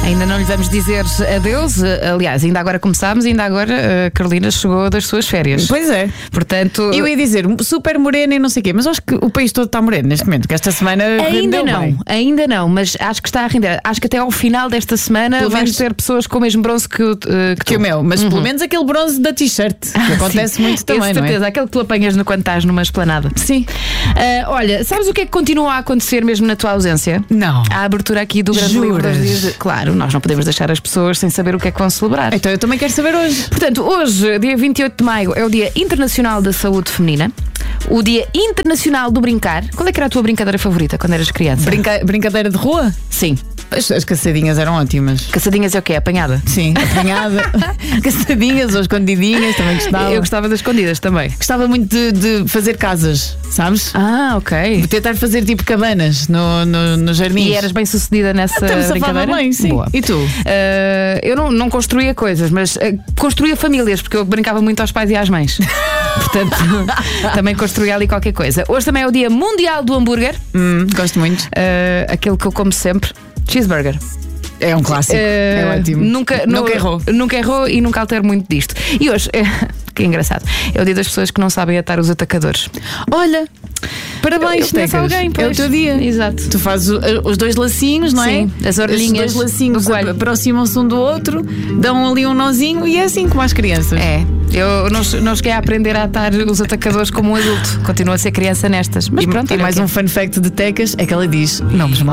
Ainda não lhe vamos dizer adeus. Aliás, ainda agora começámos, ainda agora a Carolina chegou das suas férias. Pois é. Portanto, eu ia dizer super morena e não sei o quê, mas acho que o país todo está moreno neste momento, que esta semana ainda não, mas acho que está a render. Acho que até ao final desta semana pelo vais menos ter pessoas com o mesmo bronze que o meu, mas pelo menos aquele bronze da t-shirt, que acontece muito também, não é? Certeza, aquele que tu apanhas quando estás numa esplanada. Sim. Olha, sabes o que é que continua a acontecer mesmo na tua ausência? Não. A abertura aqui do Grande Livro dos Dias. Claro, nós não podemos deixar as pessoas sem saber o que é que vão celebrar. Então eu também quero saber hoje. Portanto, hoje, dia 28 de maio, é o Dia Internacional da Saúde Feminina. O Dia Internacional do Brincar. Qual é que era a tua brincadeira favorita quando eras criança? Brincadeira de rua? Sim. As caçadinhas eram ótimas. Caçadinhas é o quê? Apanhada? Sim, apanhada. Caçadinhas ou escondidinhas, também gostava. Eu gostava das escondidas também. Gostava muito de fazer casas, sabes? Ok. De tentar fazer tipo cabanas no jardim. E eras bem sucedida nessa brincadeira? Bem, sim. Boa. E tu? Eu não construía coisas, mas construía famílias, porque eu brincava muito aos pais e às mães. Portanto, também construía ali qualquer coisa. Hoje também é o Dia Mundial do Hambúrguer. Gosto muito. Aquele que eu como sempre. Cheeseburger. É um clássico. É ótimo. Nunca errou. Nunca errou e nunca altero muito disto. E hoje, que engraçado, é o dia das pessoas que não sabem atar os atacadores. Olha, parabéns, Tecas. Alguém, é o teu dia. Exato. Tu fazes os dois lacinhos, não é? Sim, as orelhinhas. Os dois lacinhos aproximam-se um do outro, dão ali um nozinho e é assim como as crianças. É. Eu não cheguei a aprender a atar os atacadores como um adulto. Continuo a ser criança nestas. Mas pronto, e mais um fun fact de Tecas é que ela diz nomes